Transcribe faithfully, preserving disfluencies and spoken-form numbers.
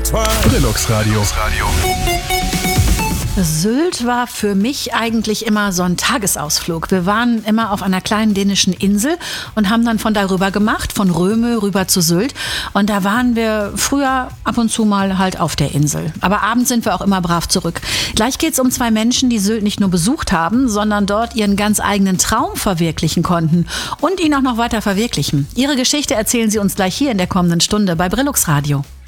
Brillux Radio. Sylt war für mich eigentlich immer so ein Tagesausflug. Wir waren immer auf einer kleinen dänischen Insel und haben dann von darüber gemacht, von Röme rüber zu Sylt. Und da waren wir früher ab und zu mal halt auf der Insel. Aber abends sind wir auch immer brav zurück. Gleich geht's um zwei Menschen, die Sylt nicht nur besucht haben, sondern dort ihren ganz eigenen Traum verwirklichen konnten und ihn auch noch weiter verwirklichen. Ihre Geschichte erzählen sie uns gleich hier in der kommenden Stunde bei Brillux Radio.